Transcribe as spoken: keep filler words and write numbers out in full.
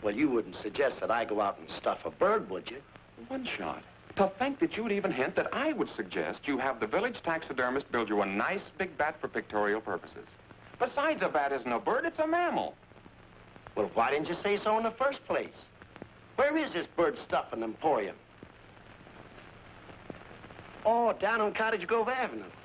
Well, you wouldn't suggest that I go out and stuff a bird, would you? One shot. To think that you'd even hint that I would suggest you have the village taxidermist build you a nice big bat for pictorial purposes. Besides, a bat isn't a bird, it's a mammal. Well, why didn't you say so in the first place? Where is this bird stuffing emporium? Oh, down on Cottage Grove Avenue.